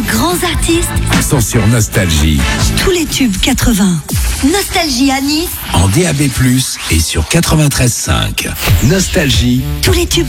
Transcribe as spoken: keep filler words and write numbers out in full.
grands artistes sont sur Nostalgie. Tous les tubes quatre-vingts. Nostalgie à Nice En D A B plus, et sur quatre-vingt-treize virgule cinq. Nostalgie. Tous les tubes